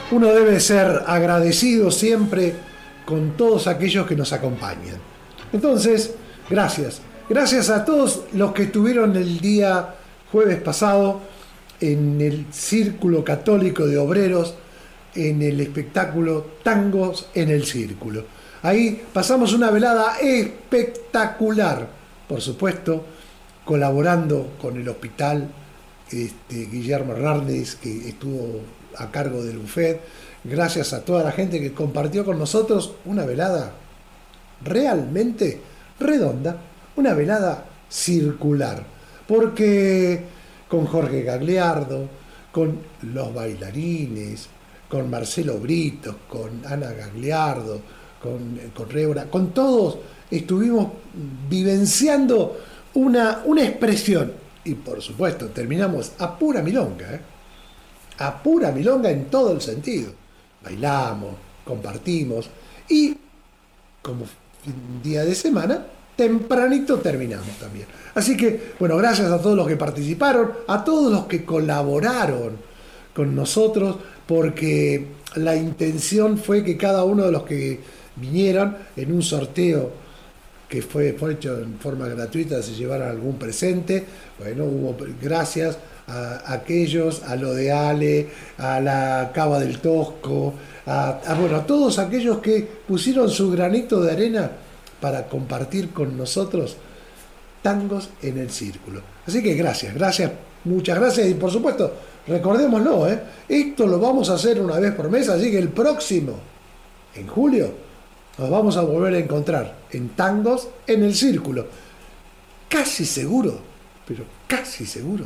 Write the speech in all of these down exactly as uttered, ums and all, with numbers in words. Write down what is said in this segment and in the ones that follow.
Uno debe ser agradecido siempre con todos aquellos que nos acompañan. Entonces, gracias. Gracias a todos los que estuvieron el día jueves pasado en el Círculo Católico de Obreros, en el espectáculo Tangos en el Círculo. Ahí pasamos una velada espectacular, por supuesto, colaborando con el hospital este, Guillermo Hernández, que estuvo a cargo del buffet. Gracias a toda la gente que compartió con nosotros una velada realmente redonda, una velada circular, porque con Jorge Gagliardo, con los bailarines, con Marcelo Britos, con Ana Gagliardo, con, con Rebora, con todos estuvimos vivenciando una, una expresión, y por supuesto terminamos a pura milonga, ¿eh? a pura milonga en todo el sentido. Bailamos, compartimos y como día de semana, tempranito terminamos también. Así que, bueno, gracias a todos los que participaron, a todos los que colaboraron con nosotros, porque la intención fue que cada uno de los que vinieron en un sorteo que fue, fue hecho en forma gratuita, se llevaran algún presente. Bueno, hubo gracias a aquellos, a lo de Ale, a la Cava del Tosco, a, a, bueno, a todos aquellos que pusieron su granito de arena para compartir con nosotros Tangos en el Círculo. Así que gracias, gracias, muchas gracias, y por supuesto, recordémoslo, ¿eh? Esto lo vamos a hacer una vez por mes, así que el próximo, en julio, nos vamos a volver a encontrar en Tangos en el Círculo. Casi seguro, pero casi seguro,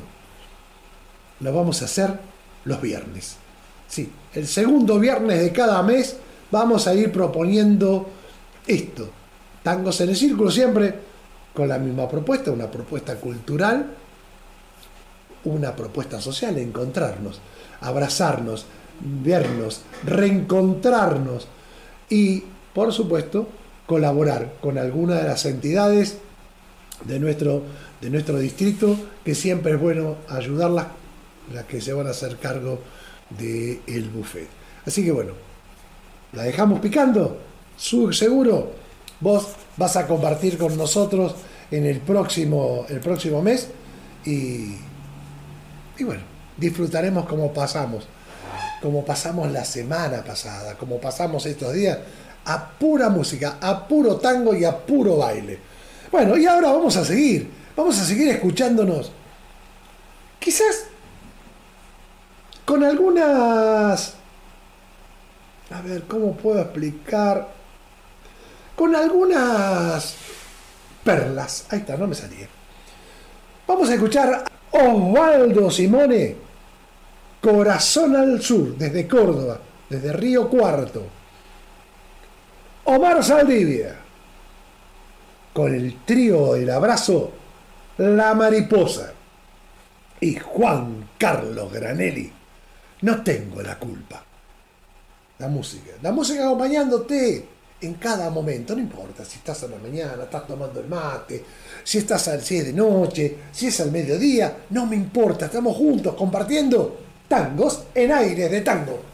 lo vamos a hacer los viernes. Sí, el segundo viernes de cada mes vamos a ir proponiendo esto. Tangos en el Círculo, siempre con la misma propuesta, una propuesta cultural, una propuesta social, encontrarnos, abrazarnos, vernos, reencontrarnos y, por supuesto, colaborar con alguna de las entidades de nuestro, de nuestro distrito, que siempre es bueno ayudarlas, las que se van a hacer cargo del buffet. Así que bueno, la dejamos picando, seguro. Vos vas a compartir con nosotros en el próximo, el próximo mes y, y bueno, disfrutaremos como pasamos, como pasamos la semana pasada, como pasamos estos días, a pura música, a puro tango y a puro baile. Bueno, y ahora vamos a seguir, vamos a seguir escuchándonos, quizás con algunas, a ver, ¿cómo puedo explicar? Con algunas perlas. Ahí está, no me salía. Vamos a escuchar a Osvaldo Simone, Corazón al Sur, desde Córdoba, desde Río Cuarto. Omar Saldivia, con el trío del abrazo, La Mariposa. Y Juan Carlos Granelli, No tengo la culpa. La música, la música acompañándote en cada momento, no importa si estás a la mañana, estás tomando el mate, si estás al, si es de noche, si es al mediodía, no me importa, estamos juntos compartiendo tangos en aire de tango.